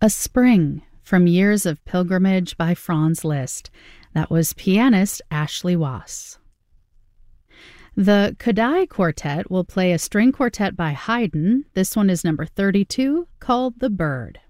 A Spring from Years of Pilgrimage by Franz Liszt. That was pianist Ashley Wass. The Kodály Quartet will play a string quartet by Haydn. This one is number 32, called The Bird.